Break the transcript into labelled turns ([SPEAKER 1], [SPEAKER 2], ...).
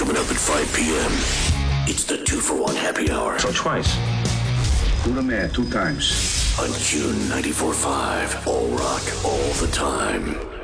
[SPEAKER 1] Coming up at 5 p.m. It's the 2-for-1 happy hour.
[SPEAKER 2] So twice.
[SPEAKER 3] Who the man 2 times.
[SPEAKER 1] On June 94.5. All rock, all the time.